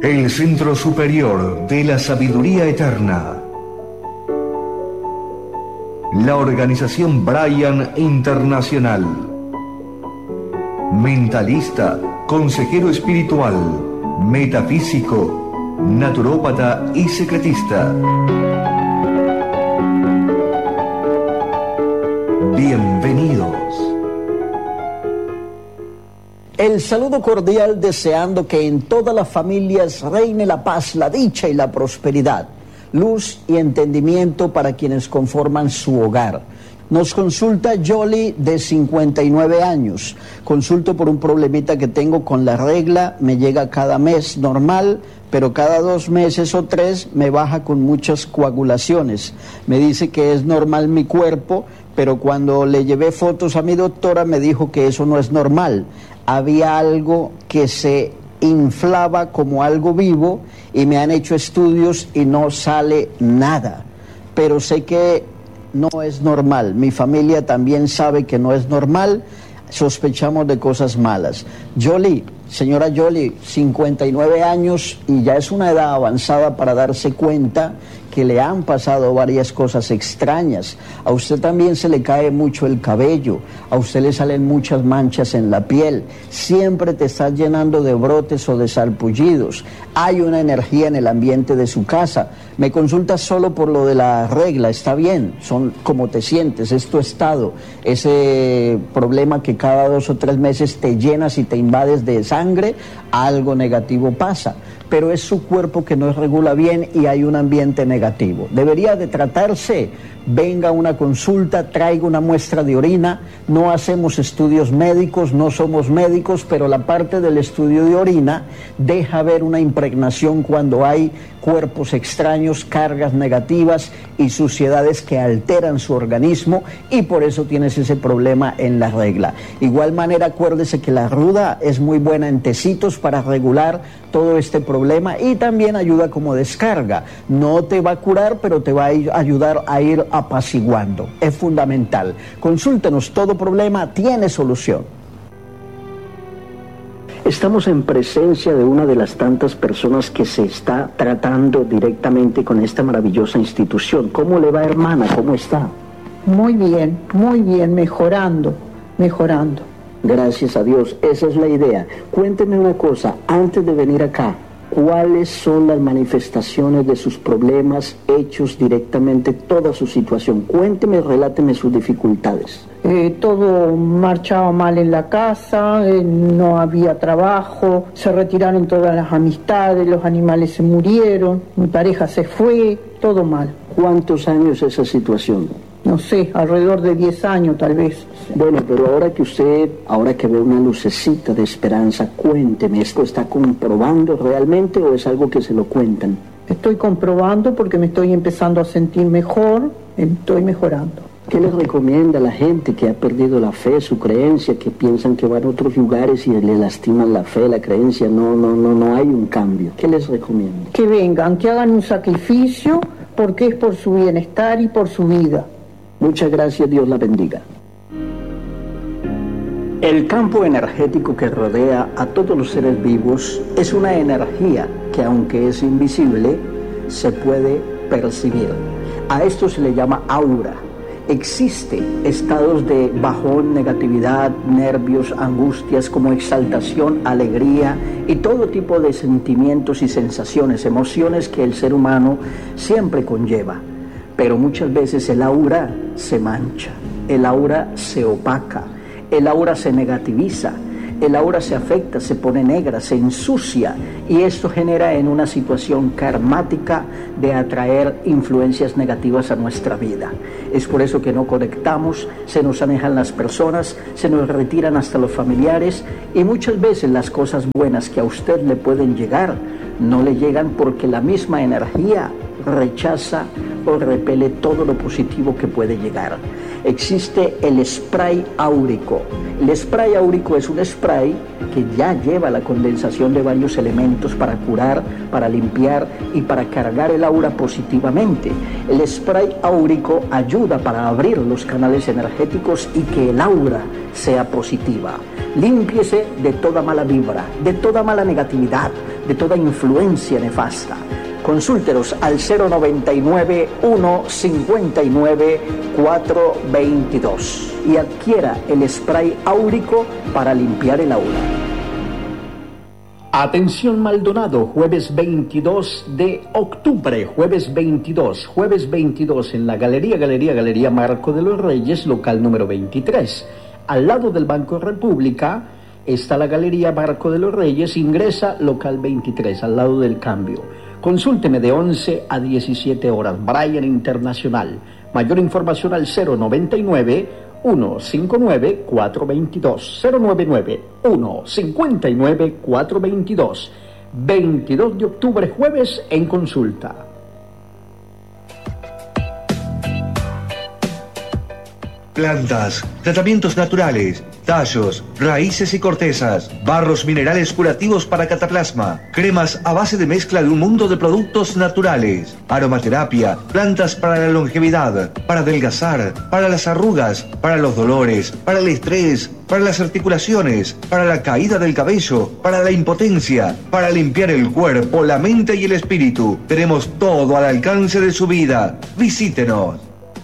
El Centro Superior de la Sabiduría Eterna. La Organización Brian Internacional. Mentalista, consejero espiritual, metafísico, naturópata y secretista. Bienvenidos. El saludo cordial deseando que en todas las familias reine la paz, la dicha y la prosperidad, luz y entendimiento para quienes conforman su hogar. Nos consulta Yoli, de 59 años. Consulto por un problemita que tengo con la regla, me llega cada mes normal, pero cada 2 meses o 3 me baja con muchas coagulaciones. Me dice que es normal mi cuerpo, pero cuando le llevé fotos a mi doctora me dijo que eso no es normal. Había algo que se inflaba como algo vivo y me han hecho estudios y no sale nada. Pero sé que no es normal. Mi familia también sabe que no es normal. Sospechamos de cosas malas. Yoli, señora Yoli, 59 años y ya es una edad avanzada para darse cuenta que le han pasado varias cosas extrañas. A usted también se le cae mucho el cabello, a usted le salen muchas manchas en la piel, siempre te estás llenando de brotes o de sarpullidos, hay una energía en el ambiente de su casa. Me consultas solo por lo de la regla, está bien, son como te sientes, es tu estado, ese problema que cada 2 o 3 meses te llenas y te invades de sangre, algo negativo pasa. Pero es su cuerpo que no regula bien y hay un ambiente negativo. Debería de tratarse, venga a una consulta, traiga una muestra de orina, no hacemos estudios médicos, no somos médicos, pero la parte del estudio de orina deja ver una impregnación cuando hay cuerpos extraños, cargas negativas y suciedades que alteran su organismo y por eso tienes ese problema en la regla. Igual manera, acuérdese que la ruda es muy buena en tecitos para regular todo este problema y también ayuda como descarga. No te va a curar, pero te va a ayudar a ir apaciguando. Es fundamental. Consúltenos, todo problema tiene solución. Estamos en presencia de una de las tantas personas que se está tratando directamente con esta maravillosa institución. ¿Cómo le va, hermana? ¿Cómo está? Muy bien, mejorando. Gracias a Dios, esa es la idea. Cuénteme una cosa, antes de venir acá, ¿cuáles son las manifestaciones de sus problemas hechos directamente toda su situación? Cuénteme, reláteme sus dificultades. Todo marchaba mal en la casa, no había trabajo, se retiraron todas las amistades, los animales se murieron, mi pareja se fue, todo mal. ¿Cuántos años esa situación? No sé, alrededor de 10 años tal vez. Bueno, pero ahora que ve una lucecita de esperanza, cuénteme, ¿esto está comprobando realmente o es algo que se lo cuentan? Estoy comprobando porque me estoy empezando a sentir mejor, estoy mejorando. ¿Qué les recomienda a la gente que ha perdido la fe, su creencia, que piensan que van a otros lugares y le lastiman la fe, la creencia? No hay un cambio. ¿Qué les recomienda? Que vengan, que hagan un sacrificio porque es por su bienestar y por su vida. Muchas gracias, Dios la bendiga. El campo energético que rodea a todos los seres vivos es una energía que, aunque es invisible, se puede percibir. A esto se le llama aura. Existen estados de bajón, negatividad, nervios, angustias, como exaltación, alegría y todo tipo de sentimientos y sensaciones, emociones que el ser humano siempre conlleva. Pero muchas veces el aura se mancha, el aura se opaca, el aura se negativiza, el aura se afecta, se pone negra, se ensucia y esto genera en una situación karmática de atraer influencias negativas a nuestra vida. Es por eso que no conectamos, se nos alejan las personas, se nos retiran hasta los familiares y muchas veces las cosas buenas que a usted le pueden llegar no le llegan porque la misma energía rechaza o repele todo lo positivo que puede llegar. Existe el spray áurico. El spray áurico es un spray que ya lleva la condensación de varios elementos para curar, para limpiar y para cargar el aura positivamente. El spray áurico ayuda para abrir los canales energéticos y que el aura sea positiva. Límpiese de toda mala vibra, de toda mala negatividad, de toda influencia nefasta. Consúltenos al 099-159-422 y adquiera el spray áurico para limpiar el aula. Atención Maldonado, jueves 22 de octubre, jueves 22 en la Galería Marco de los Reyes, local número 23. Al lado del Banco República está la Galería Marco de los Reyes, ingresa local 23, al lado del cambio. Consúlteme de 11 a 17 horas, Brian Internacional. Mayor información al 099-159-422. 099-159-422. 22 de octubre, jueves, en consulta. Plantas, tratamientos naturales, tallos, raíces y cortezas, barros minerales curativos para cataplasma, cremas a base de mezcla de un mundo de productos naturales, aromaterapia, plantas para la longevidad, para adelgazar, para las arrugas, para los dolores, para el estrés, para las articulaciones, para la caída del cabello, para la impotencia, para limpiar el cuerpo, la mente y el espíritu. Tenemos todo al alcance de su vida. Visítenos.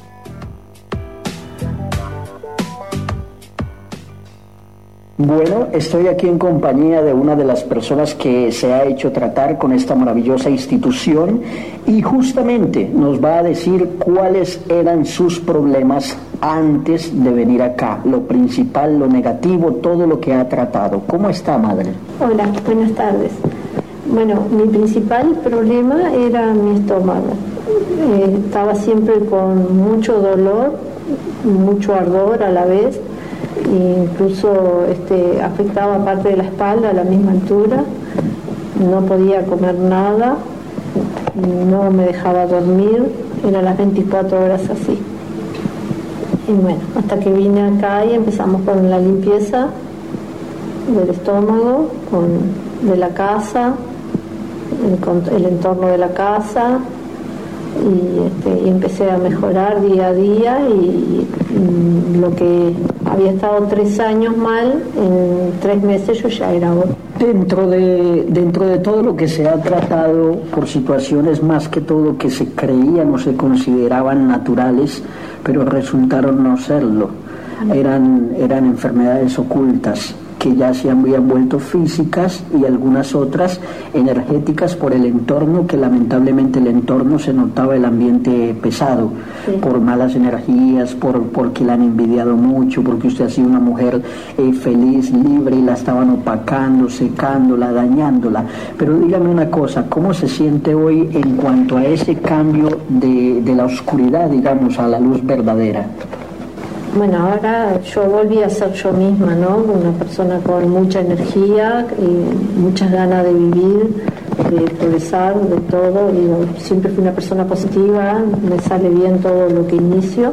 Bueno, estoy aquí en compañía de una de las personas que se ha hecho tratar con esta maravillosa institución y justamente nos va a decir cuáles eran sus problemas antes de venir acá, lo principal, lo negativo, todo lo que ha tratado. ¿Cómo está, madre? Hola, buenas tardes. Bueno, mi principal problema era mi estómago. Estaba siempre con mucho dolor, mucho ardor a la vez. Incluso afectaba parte de la espalda a la misma altura, no podía comer nada, no me dejaba dormir, eran las 24 horas así. Y bueno, hasta que vine acá y empezamos con la limpieza del estómago, de la casa, el entorno de la casa, y empecé a mejorar día a día y lo que había estado 3 años mal, en 3 meses yo ya era bueno. Dentro de todo lo que se ha tratado por situaciones más que todo que se creían o se consideraban naturales, pero resultaron no serlo, eran enfermedades ocultas que ya se habían vuelto físicas y algunas otras energéticas por el entorno, que lamentablemente el entorno se notaba el ambiente pesado, sí, por malas energías, porque la han envidiado mucho, porque usted ha sido una mujer feliz, libre, y la estaban opacando, secándola, dañándola. Pero dígame una cosa, ¿cómo se siente hoy en cuanto a ese cambio de la oscuridad, digamos, a la luz verdadera? Bueno, ahora yo volví a ser yo misma, ¿no? Una persona con mucha energía, muchas ganas de vivir, de progresar, de todo. Y siempre fui una persona positiva, me sale bien todo lo que inicio.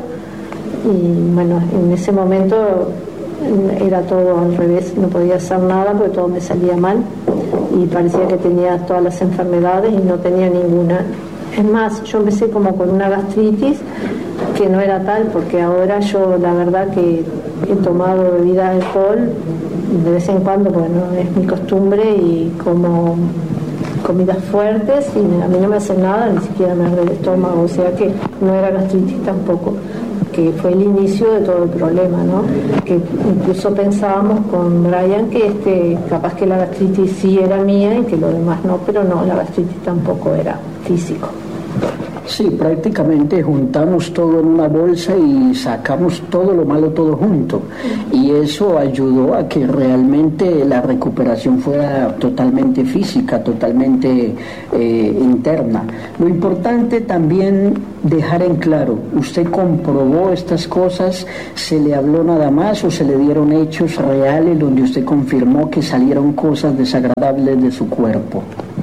Y bueno, en ese momento era todo al revés, no podía hacer nada porque todo me salía mal. Y parecía que tenía todas las enfermedades y no tenía ninguna. Es más, yo empecé como con una gastritis, que no era tal, porque ahora yo la verdad que he tomado bebida de alcohol de vez en cuando, bueno, es mi costumbre, y como comidas fuertes y a mí no me hace nada, ni siquiera me arde el estómago, o sea que no era gastritis tampoco, que fue el inicio de todo el problema, ¿no? Que incluso pensábamos con Brian que capaz que la gastritis sí era mía y que lo demás no, pero no, la gastritis tampoco era físico. Sí, prácticamente juntamos todo en una bolsa y sacamos todo lo malo todo junto, y eso ayudó a que realmente la recuperación fuera totalmente física, totalmente interna. Lo importante también dejar en claro, ¿usted comprobó estas cosas? ¿Se le habló nada más o se le dieron hechos reales donde usted confirmó que salieron cosas desagradables de su cuerpo?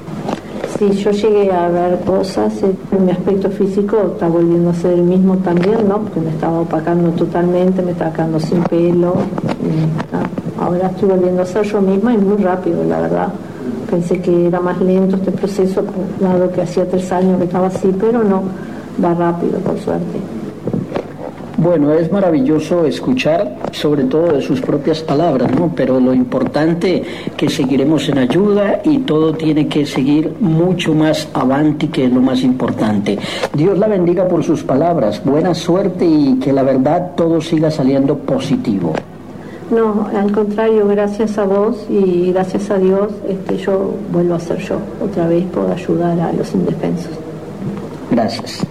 Sí, yo llegué a ver cosas, mi aspecto físico está volviendo a ser el mismo también, ¿no? Porque me estaba opacando totalmente, me estaba quedando sin pelo. Ahora estoy volviendo a ser yo misma y muy rápido, la verdad. Pensé que era más lento este proceso, dado que hacía 3 años que estaba así, pero no, va rápido, por suerte. Bueno, es maravilloso escuchar, sobre todo de sus propias palabras, ¿no? Pero lo importante que seguiremos en ayuda y todo tiene que seguir mucho más avanti, que es lo más importante. Dios la bendiga por sus palabras, buena suerte y que la verdad todo siga saliendo positivo. No, al contrario, gracias a vos y gracias a Dios, yo vuelvo a ser yo. Otra vez puedo ayudar a los indefensos. Gracias.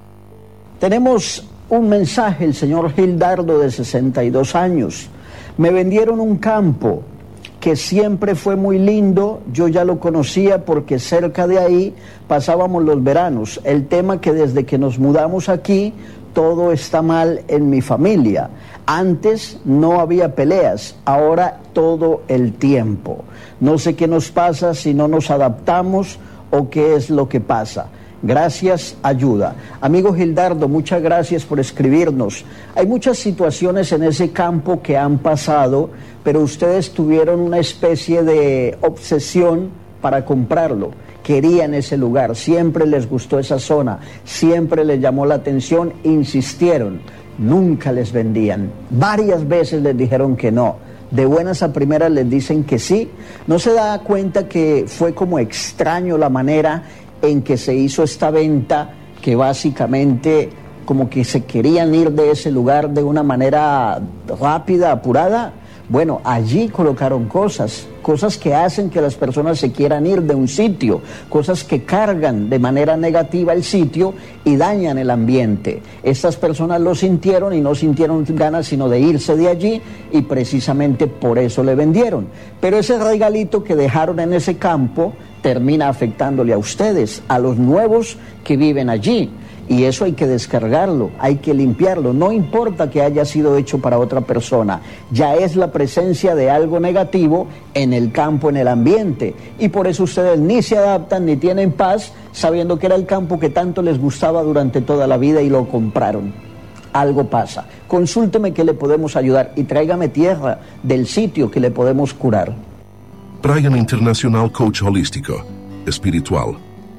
Tenemos un mensaje, el señor Gildardo, de 62 años. Me vendieron un campo que siempre fue muy lindo, yo ya lo conocía porque cerca de ahí pasábamos los veranos. El tema que desde que nos mudamos aquí, todo está mal en mi familia. Antes no había peleas, ahora todo el tiempo. No sé qué nos pasa, si no nos adaptamos o qué es lo que pasa. Gracias, ayuda. Amigo Gildardo, muchas gracias por escribirnos. Hay muchas situaciones en ese campo que han pasado, pero ustedes tuvieron una especie de obsesión para comprarlo. Querían ese lugar, siempre les gustó esa zona, siempre les llamó la atención, insistieron, nunca les vendían. Varias veces les dijeron que no. De buenas a primeras les dicen que sí. ¿No se da cuenta que fue como extraño la manera en que se hizo esta venta, que básicamente como que se querían ir de ese lugar de una manera rápida, apurada? Bueno, allí colocaron cosas que hacen que las personas se quieran ir de un sitio, cosas que cargan de manera negativa el sitio y dañan el ambiente. Estas personas lo sintieron y no sintieron ganas sino de irse de allí y precisamente por eso le vendieron. Pero ese regalito que dejaron en ese campo termina afectándole a ustedes, a los nuevos que viven allí. Y eso hay que descargarlo, hay que limpiarlo. No importa que haya sido hecho para otra persona, ya es la presencia de algo negativo en el campo, en el ambiente. Y por eso ustedes ni se adaptan ni tienen paz, sabiendo que era el campo que tanto les gustaba durante toda la vida y lo compraron. Algo pasa. Consúlteme que le podemos ayudar y tráigame tierra del sitio que le podemos curar. Brian Internacional, coach holístico, espiritual.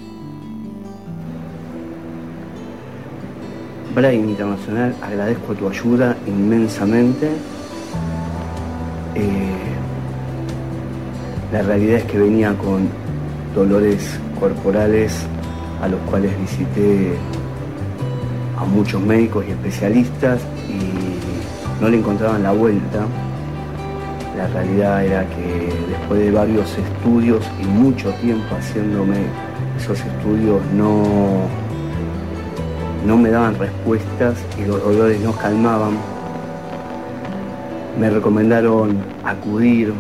Brian Internacional, agradezco tu ayuda inmensamente. La realidad es que venía con dolores corporales a los cuales visité a muchos médicos y especialistas y no le encontraban la vuelta. La realidad era que después de varios estudios y mucho tiempo haciéndome esos estudios no me daban respuestas y los dolores no calmaban. Me recomendaron acudir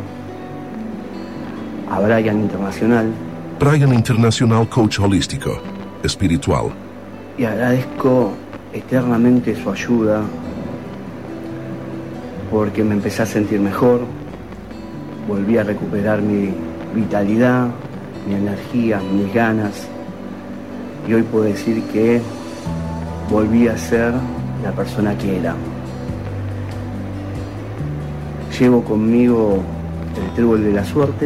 a Brian Internacional. Brian Internacional, coach holístico, espiritual. Y agradezco eternamente su ayuda porque me empecé a sentir mejor, volví a recuperar mi vitalidad, mi energía, mis ganas y hoy puedo decir que volví a ser la persona que era. Llevo conmigo el trébol de la suerte,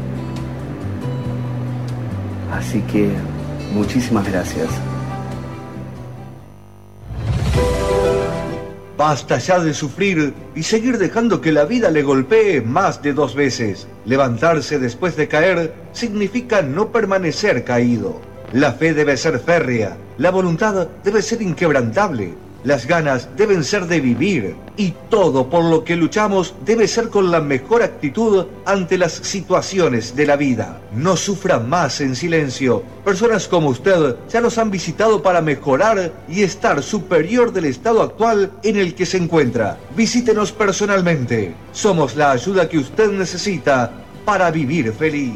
así que muchísimas gracias. Basta ya de sufrir y seguir dejando que la vida le golpee más de 2 veces. Levantarse después de caer significa no permanecer caído. La fe debe ser férrea, la voluntad debe ser inquebrantable, las ganas deben ser de vivir y todo por lo que luchamos debe ser con la mejor actitud ante las situaciones de la vida. No sufra más en silencio. Personas como usted ya los han visitado para mejorar y estar superior del estado actual en el que se encuentra. Visítenos personalmente. Somos la ayuda que usted necesita para vivir feliz.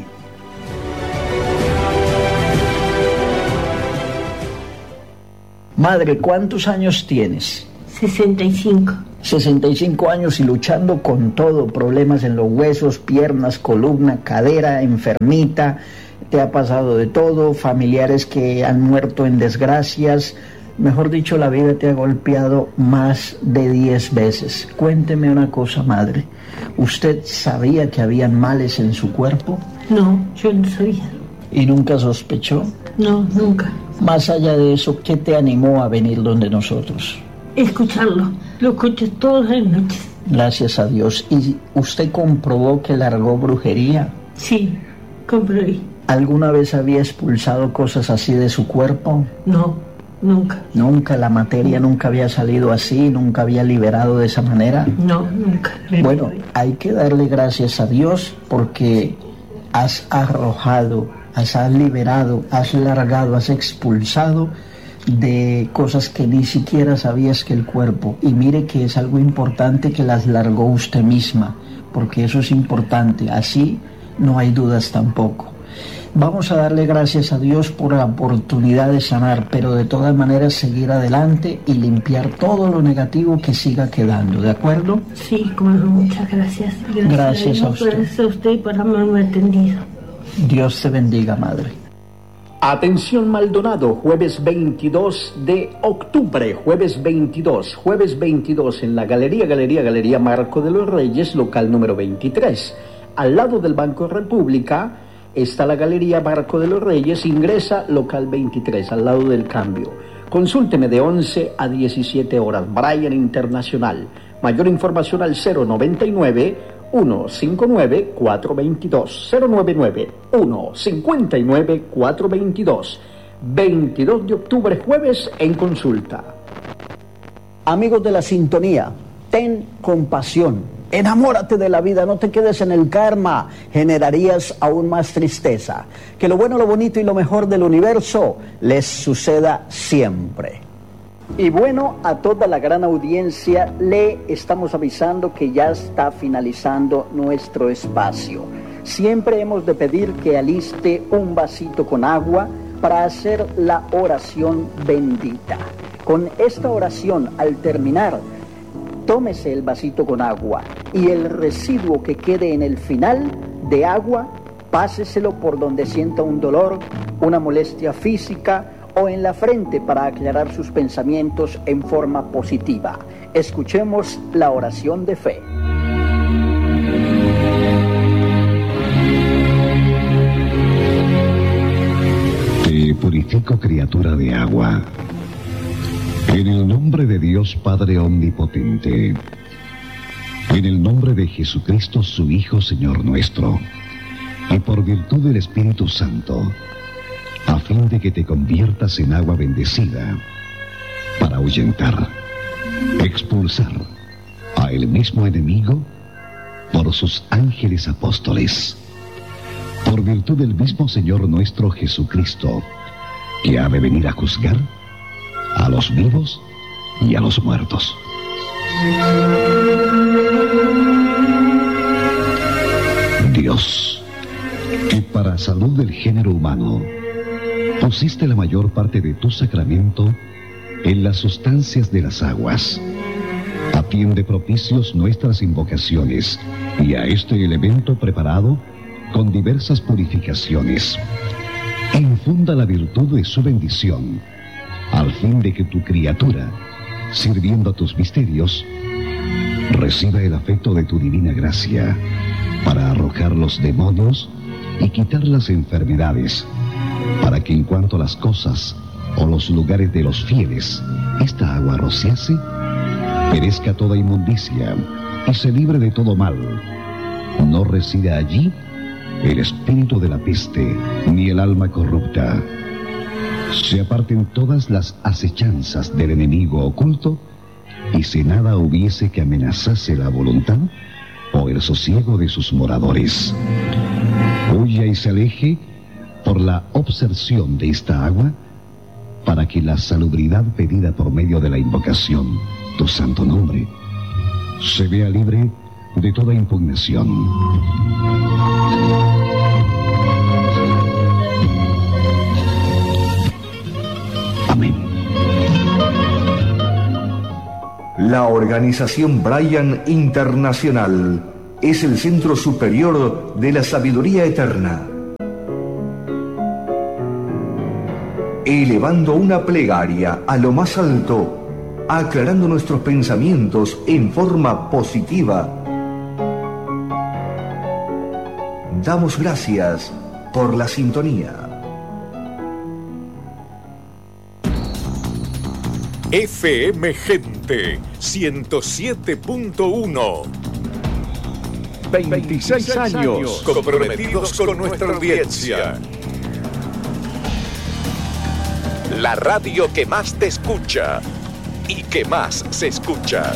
Madre, ¿cuántos años tienes? 65. 65 años y luchando con todo, problemas en los huesos, piernas, columna, cadera, enfermita, te ha pasado de todo, familiares que han muerto en desgracias, mejor dicho, la vida te ha golpeado más de 10 veces. Cuénteme una cosa, madre, ¿usted sabía que habían males en su cuerpo? No, yo no sabía. ¿Y nunca sospechó? No, nunca. Más allá de eso, ¿qué te animó a venir donde nosotros? escucharlo. Lo escucho todas las noches. Gracias a Dios. ¿Y usted comprobó que largó brujería? Sí, comprobé. ¿Alguna vez había expulsado cosas así de su cuerpo? No, nunca. ¿Nunca? ¿La materia nunca había salido así? ¿Nunca había liberado de esa manera? No, nunca. Bueno, hay que darle gracias a Dios porque has arrojado, has liberado, has largado, has expulsado de cosas que ni siquiera sabías que el cuerpo. Y mire que es algo importante que las largó usted misma, porque eso es importante. Así no hay dudas tampoco. Vamos a darle gracias a Dios por la oportunidad de sanar, pero de todas maneras seguir adelante y limpiar todo lo negativo que siga quedando, ¿de acuerdo? Sí, como no, muchas gracias. Gracias a usted. Gracias a usted por haberme atendido. Dios te bendiga, madre. Atención Maldonado, jueves 22 de octubre, jueves 22 en la Galería Marco de los Reyes, local número 23. Al lado del Banco República está la Galería Marco de los Reyes, ingresa local 23, al lado del cambio. Consúlteme de 11 a 17 horas, Brian Internacional. Mayor información al 099-159-422, 099-159-422. 22 de octubre, jueves, en consulta. Amigos de la sintonía, ten compasión. Enamórate de la vida, no te quedes en el karma, generarías aún más tristeza. Que lo bueno, lo bonito y lo mejor del universo les suceda siempre. Y bueno, a toda la gran audiencia le estamos avisando que ya está finalizando nuestro espacio. Siempre hemos de pedir que aliste un vasito con agua para hacer la oración bendita. Con esta oración, al terminar, tómese el vasito con agua y el residuo que quede en el final de agua, páseselo por donde sienta un dolor, una molestia física o en la frente para aclarar sus pensamientos en forma positiva. Escuchemos la oración de fe. Te purifico, criatura de agua. En el nombre de Dios Padre Omnipotente, en el nombre de Jesucristo, su Hijo, Señor nuestro, y por virtud del Espíritu Santo, a fin de que te conviertas en agua bendecida, para ahuyentar, expulsar a el mismo enemigo por sus ángeles apóstoles, por virtud del mismo Señor nuestro Jesucristo, que ha de venir a juzgar a los vivos y a los muertos. Dios, que para salud del género humano pusiste la mayor parte de tu sacramento en las sustancias de las aguas, atiende propicios nuestras invocaciones y a este elemento preparado con diversas purificaciones. Infunda la virtud de su bendición, al fin de que tu criatura, sirviendo a tus misterios, reciba el afecto de tu divina gracia para arrojar los demonios y quitar las enfermedades, para que en cuanto a las cosas o los lugares de los fieles esta agua rociase, perezca toda inmundicia y se libre de todo mal. No resida allí el espíritu de la peste ni el alma corrupta. Se aparten todas las acechanzas del enemigo oculto, y si nada hubiese que amenazase la voluntad o el sosiego de sus moradores, huya y se aleje por la obserción de esta agua, para que la salubridad pedida por medio de la invocación, tu santo nombre, se vea libre de toda impugnación. Amén. La organización Brian Internacional es el centro superior de la sabiduría eterna. Elevando una plegaria a lo más alto, aclarando nuestros pensamientos en forma positiva, damos gracias por la sintonía. FM Gente 107.1. 26 años comprometidos con nuestra audiencia. La radio que más te escucha y que más se escucha.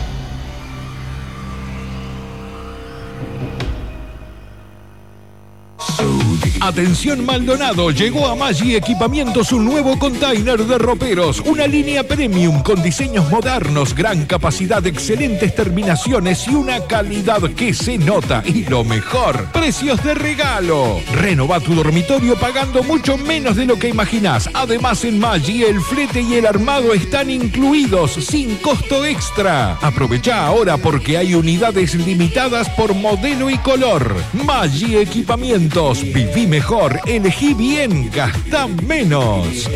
Atención Maldonado, llegó a Maggi Equipamientos un nuevo container de roperos, una línea premium con diseños modernos, gran capacidad, excelentes terminaciones y una calidad que se nota. Y lo mejor, precios de regalo. Renova tu dormitorio pagando mucho menos de lo que imaginás. Además en Maggi el flete y el armado están incluidos sin costo extra. Aprovecha ahora porque hay unidades limitadas por modelo y color. Maggi Equipamientos, viví mejor, elegí bien, gastá menos.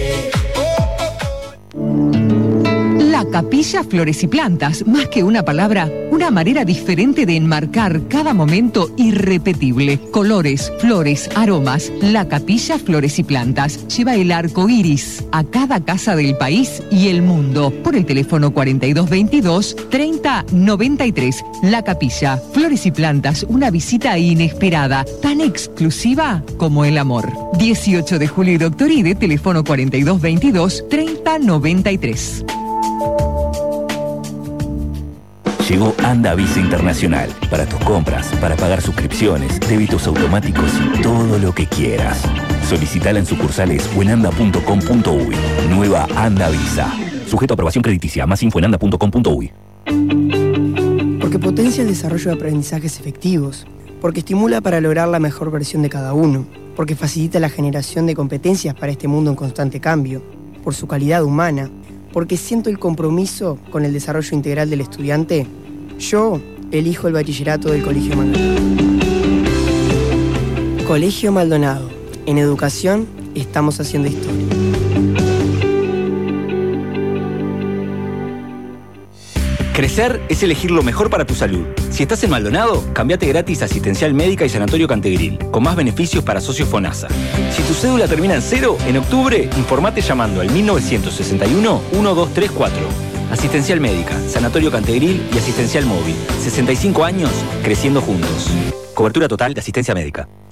La Capilla Flores y Plantas, más que una palabra, una manera diferente de enmarcar cada momento irrepetible. Colores, flores, aromas. La Capilla Flores y Plantas lleva el arco iris a cada casa del país y el mundo. Por el teléfono 4222-3093. La Capilla Flores y Plantas, una visita inesperada, tan exclusiva como el amor. 18 de julio y Doctor Ide, teléfono 4222-3093. Llegó Anda Visa Internacional. Para tus compras, para pagar suscripciones, débitos automáticos y todo lo que quieras. Solicitala en sucursales o en anda.com.uy. Nueva Anda Visa. Sujeto a aprobación crediticia. Más info en anda.com.uy. Porque potencia el desarrollo de aprendizajes efectivos. Porque estimula para lograr la mejor versión de cada uno. Porque facilita la generación de competencias para este mundo en constante cambio. Por su calidad humana. Porque siento el compromiso con el desarrollo integral del estudiante, yo elijo el bachillerato del Colegio Maldonado. Colegio Maldonado. En educación estamos haciendo historia. Crecer es elegir lo mejor para tu salud. Si estás en Maldonado, cambiate gratis a Asistencial Médica y Sanatorio Cantegril, con más beneficios para socios FONASA. Si tu cédula termina en 0, en octubre, informate llamando al 1961-1234. Asistencial Médica, Sanatorio Cantegril y Asistencial Móvil. 65 años, creciendo juntos. Cobertura total de asistencia médica.